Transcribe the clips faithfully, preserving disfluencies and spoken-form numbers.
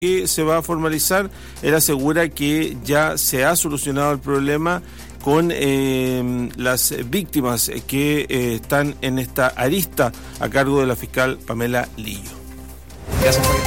Que se va a formalizar. Él asegura que ya se ha solucionado el problema con eh, las víctimas que eh, están en esta arista a cargo de la fiscal Pamela Lillo. Gracias, Javier.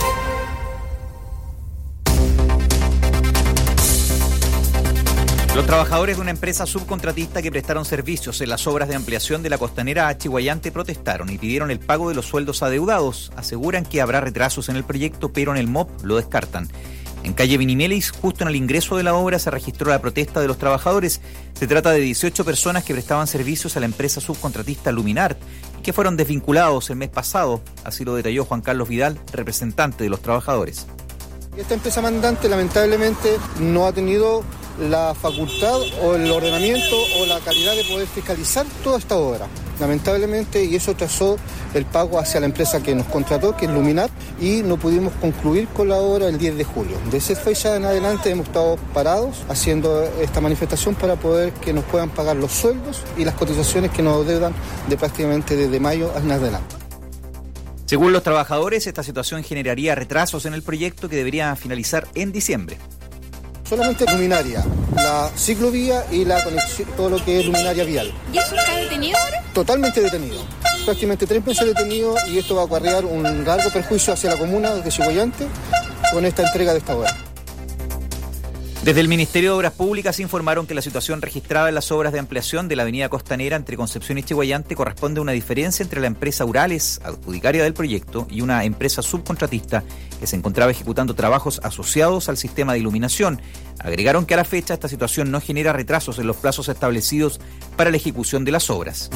Los trabajadores de una empresa subcontratista que prestaron servicios en las obras de ampliación de la costanera a Chiguayante protestaron y pidieron el pago de los sueldos adeudados. Aseguran que habrá retrasos en el proyecto, pero en el M O P lo descartan. En calle Vinimelis, justo en el ingreso de la obra, se registró la protesta de los trabajadores. Se trata de dieciocho personas que prestaban servicios a la empresa subcontratista Luminart y que fueron desvinculados el mes pasado. Así lo detalló Juan Carlos Vidal, representante de los trabajadores. Esta empresa mandante lamentablemente no ha tenido la facultad o el ordenamiento o la calidad de poder fiscalizar toda esta obra, lamentablemente, y eso trazó el pago hacia la empresa que nos contrató, que es Luminart, y no pudimos concluir con la obra el diez de julio. De esa fecha en adelante hemos estado parados haciendo esta manifestación para poder que nos puedan pagar los sueldos y las cotizaciones que nos deudan de prácticamente desde mayo en adelante. Según los trabajadores, esta situación generaría retrasos en el proyecto que debería finalizar en diciembre. Solamente luminaria, la ciclovía y la conexión, todo lo que es luminaria vial. ¿Y eso está detenido ahora? Totalmente detenido. Prácticamente tres meses detenido, y esto va a acarrear un largo perjuicio hacia la comuna de Chiguayante con esta entrega de esta obra. Desde el Ministerio de Obras Públicas informaron que la situación registrada en las obras de ampliación de la avenida Costanera entre Concepción y Chiguayante corresponde a una diferencia entre la empresa Urales, adjudicaria del proyecto, y una empresa subcontratista que se encontraba ejecutando trabajos asociados al sistema de iluminación. Agregaron que a la fecha esta situación no genera retrasos en los plazos establecidos para la ejecución de las obras.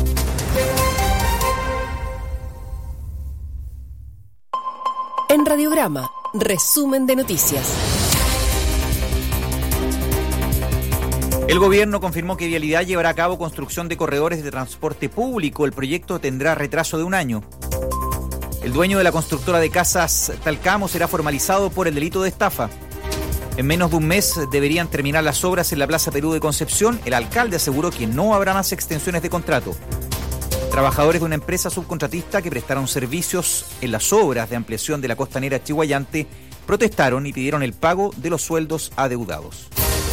En Radiograma, resumen de noticias. El gobierno confirmó que Vialidad llevará a cabo construcción de corredores de transporte público. El proyecto tendrá retraso de un año. El dueño de la constructora de casas Talcamo será formalizado por el delito de estafa. En menos de un mes deberían terminar las obras en la Plaza Perú de Concepción. El alcalde aseguró que no habrá más extensiones de contrato. Trabajadores de una empresa subcontratista que prestaron servicios en las obras de ampliación de la costanera Chiguayante protestaron y pidieron el pago de los sueldos adeudados.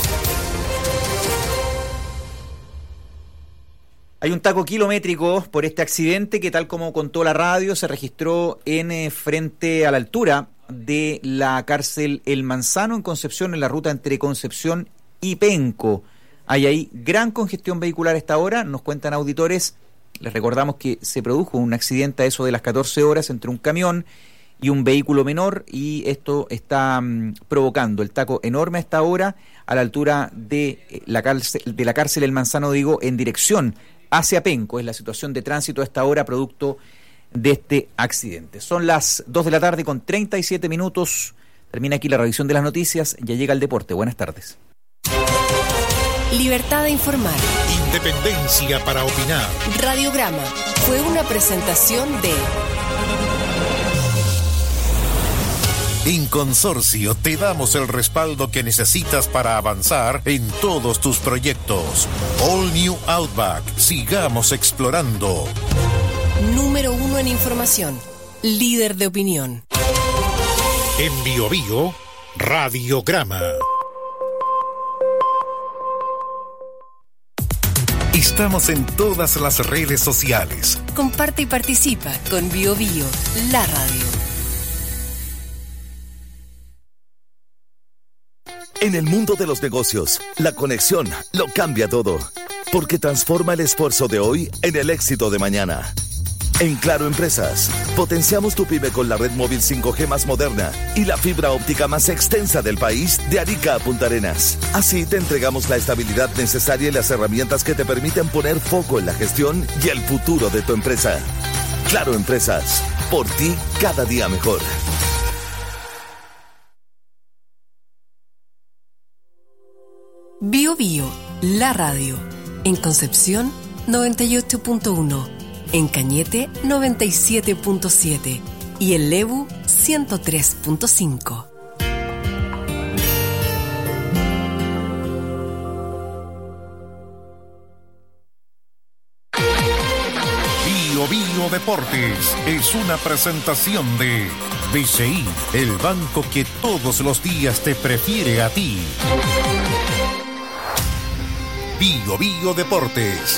Hay un taco kilométrico por este accidente que, tal como contó la radio, se registró en eh, frente a la altura de la cárcel El Manzano en Concepción, en la ruta entre Concepción y Penco. Hay ahí gran congestión vehicular a esta hora, nos cuentan auditores. Les recordamos que se produjo un accidente a eso de las catorce horas entre un camión y un vehículo menor, y esto está um, provocando el taco enorme a esta hora a la altura de, eh, la, cárcel, de la cárcel El Manzano, digo, en dirección hacia Penco. Es la situación de tránsito a esta hora producto de este accidente. Son las dos de la tarde con treinta y siete minutos. Termina aquí la revisión de las noticias. Ya llega el deporte. Buenas tardes. Libertad de informar. Independencia para opinar. Radiograma fue una presentación de... En Consorcio te damos el respaldo que necesitas para avanzar en todos tus proyectos. All New Outback. Sigamos explorando. Número uno en información. Líder de opinión. En Bio Bio, Radiograma. Estamos en todas las redes sociales. Comparte y participa con Bio Bio, la radio. En el mundo de los negocios, la conexión lo cambia todo, porque transforma el esfuerzo de hoy en el éxito de mañana. En Claro Empresas, potenciamos tu pyme con la red móvil cinco G más moderna y la fibra óptica más extensa del país, de Arica a Punta Arenas. Así te entregamos la estabilidad necesaria y las herramientas que te permiten poner foco en la gestión y el futuro de tu empresa. Claro Empresas, por ti cada día mejor. Bio Bio, la radio. En Concepción, noventa y ocho punto uno. En Cañete, noventa y siete punto siete. Y en Lebu, ciento tres punto cinco. Bio Bio Deportes es una presentación de B C I, el banco que todos los días te prefiere a ti. Bio Bio Deportes.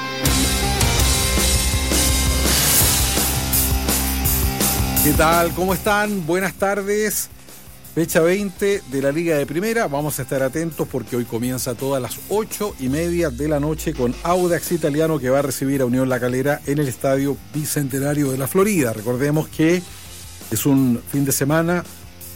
¿Qué tal? ¿Cómo están? Buenas tardes. Fecha veinte de la Liga de Primera. Vamos a estar atentos porque hoy comienza todas las ocho y media de la noche con Audax Italiano, que va a recibir a Unión La Calera en el Estadio Bicentenario de la Florida. Recordemos que es un fin de semana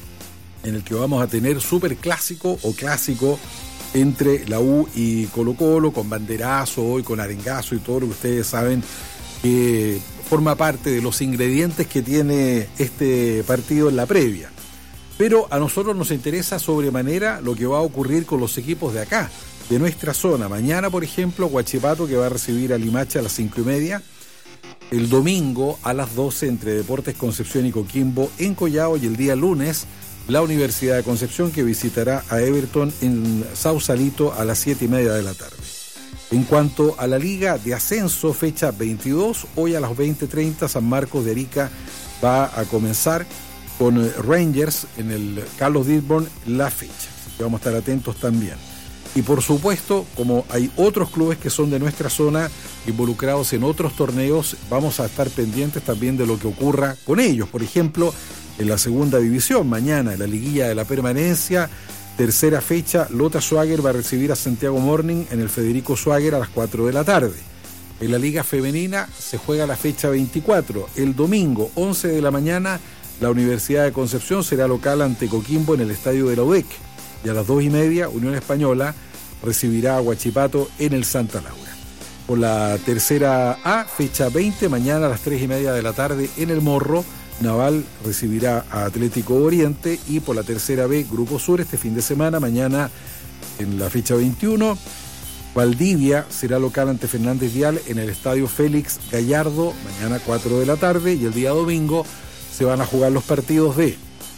en el que vamos a tener súper clásico o clásico entre la U y Colo Colo, con banderazo y con arengazo y todo lo que ustedes saben que forma parte de los ingredientes que tiene este partido en la previa. Pero a nosotros nos interesa sobremanera lo que va a ocurrir con los equipos de acá, de nuestra zona. Mañana, por ejemplo, Huachipato, que va a recibir a Limache a las cinco y media. El domingo a las doce entre Deportes Concepción y Coquimbo en Collao. Y el día lunes, la Universidad de Concepción, que visitará a Everton en Sausalito a las siete y media de la tarde. En cuanto a la Liga de Ascenso, fecha veintidós, hoy a las veinte treinta, San Marcos de Arica va a comenzar con Rangers en el Carlos Dillborn la fecha. Así que vamos a estar atentos también. Y por supuesto, como hay otros clubes que son de nuestra zona involucrados en otros torneos, vamos a estar pendientes también de lo que ocurra con ellos. Por ejemplo, en la segunda división, mañana en la liguilla de la permanencia, tercera fecha, Lota Schwager va a recibir a Santiago Morning en el Federico Schwager a las cuatro de la tarde. En la liga femenina se juega la fecha veinticuatro. El domingo, once de la mañana, la Universidad de Concepción será local ante Coquimbo en el estadio de la U D E C. Y a las dos y media, Unión Española recibirá a Huachipato en el Santa Laura. Por la tercera A, fecha veinte, mañana a las tres y media de la tarde en el Morro, Naval recibirá a Atlético Oriente. Y por la tercera B, Grupo Sur, este fin de semana, mañana en la fecha veintiuno, Valdivia será local ante Fernández Vial en el estadio Félix Gallardo, mañana cuatro de la tarde. Y el día domingo se van a jugar los partidos de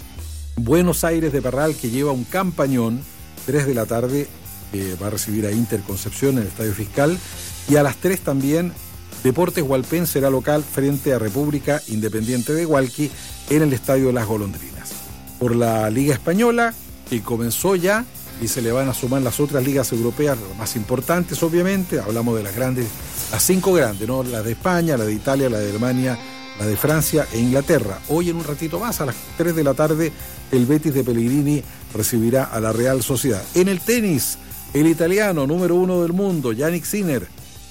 Buenos Aires de Parral, que lleva un campañón, tres de la tarde, eh, va a recibir a Inter Concepción en el Estadio Fiscal. Y a las tres también, Deportes Hualpén será local frente a República Independiente de Hualqui en el Estadio de las Golondrinas. Por la Liga Española, que comenzó ya, y se le van a sumar las otras ligas europeas, las más importantes obviamente, hablamos de las grandes, las cinco grandes, ¿no? La de España, la de Italia, la de Alemania, la de Francia e Inglaterra. Hoy en un ratito más, a las tres de la tarde, el Betis de Pellegrini recibirá a la Real Sociedad. En el tenis, el italiano número uno del mundo, Jannik Sinner,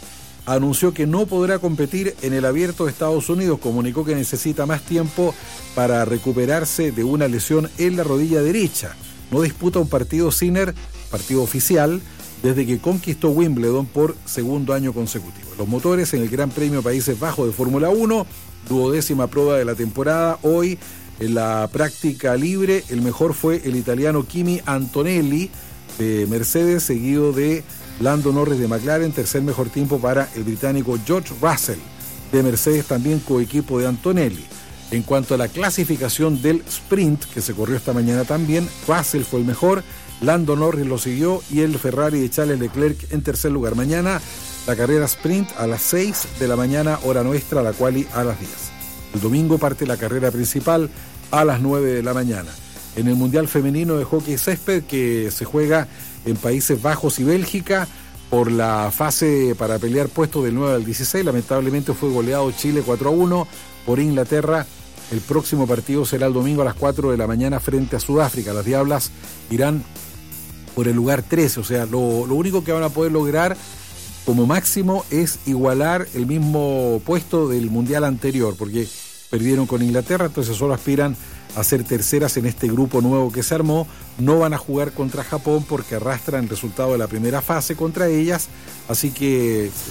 anunció que no podrá competir en el Abierto de Estados Unidos. Comunicó que necesita más tiempo para recuperarse de una lesión en la rodilla derecha. No disputa un partido Sinner, partido oficial, desde que conquistó Wimbledon por segundo año consecutivo. Los motores en el Gran Premio Países Bajos de Fórmula uno, duodécima prueba de la temporada. Hoy, en la práctica libre, el mejor fue el italiano Kimi Antonelli de Mercedes, seguido de Lando Norris de McLaren. Tercer mejor tiempo para el británico George Russell de Mercedes, también coequipo de Antonelli. En cuanto a la clasificación del sprint, que se corrió esta mañana también, Russell fue el mejor, Lando Norris lo siguió y el Ferrari de Charles Leclerc en tercer lugar. Mañana la carrera sprint a las seis de la mañana, hora nuestra, la quali a las diez. El domingo parte la carrera principal a las nueve de la mañana. En el Mundial Femenino de Hockey Césped, que se juega en Países Bajos y Bélgica, por la fase para pelear puestos del nueve al dieciséis, lamentablemente fue goleado Chile cuatro a uno por Inglaterra. El próximo partido será el domingo a las cuatro de la mañana frente a Sudáfrica. Las Diablas irán por el lugar trece, o sea, lo, lo único que van a poder lograr como máximo es igualar el mismo puesto del Mundial anterior, porque perdieron con Inglaterra, entonces solo aspiran a ser terceras en este grupo nuevo que se armó. No van a jugar contra Japón porque arrastran el resultado de la primera fase contra ellas, así que eh,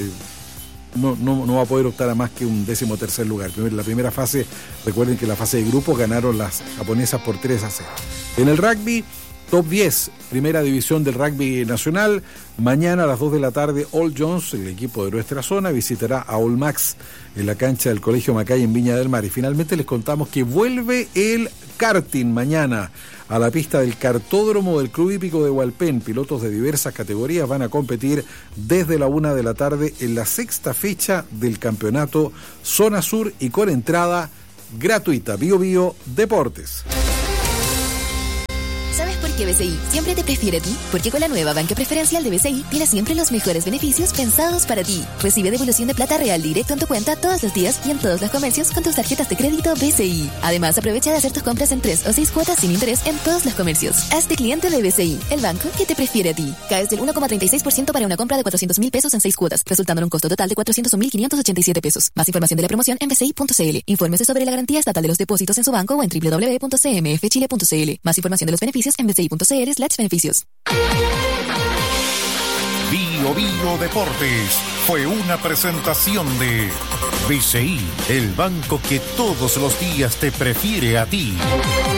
no, no, no va a poder optar a más que un décimo tercer lugar. La primera fase, recuerden que la fase de grupos ganaron las japonesas por tres a cero. En el rugby, top diez, primera división del rugby nacional. Mañana a las dos de la tarde, All Jones, el equipo de nuestra zona, visitará a All Max en la cancha del Colegio Macay en Viña del Mar. Y finalmente les contamos que vuelve el karting mañana a la pista del kartódromo del Club Hípico de Hualpén. Pilotos de diversas categorías van a competir desde la una de la tarde en la sexta fecha del campeonato Zona Sur y con entrada gratuita. Bio Bio Deportes. ¿Sabes por qué B C I siempre te prefiere a ti? Porque con la nueva banca preferencial de B C I tienes siempre los mejores beneficios pensados para ti. Recibe devolución de plata real directo en tu cuenta todos los días y en todos los comercios con tus tarjetas de crédito B C I. Además, aprovecha de hacer tus compras en tres o seis cuotas sin interés en todos los comercios. Hazte cliente de B C I, el banco que te prefiere a ti. Caes del uno coma treinta y seis por ciento para una compra de cuatrocientos mil pesos en seis cuotas, resultando en un costo total de cuatrocientos mil quinientos ochenta y siete pesos. Más información de la promoción en b c i punto c l. Infórmese sobre la garantía estatal de los depósitos en su banco o en w w w punto c m f chile punto c l. Más información de los beneficios en b c i punto c l slash beneficios. Bio Bio Deportes fue una presentación de B C I, el banco que todos los días te prefiere a ti.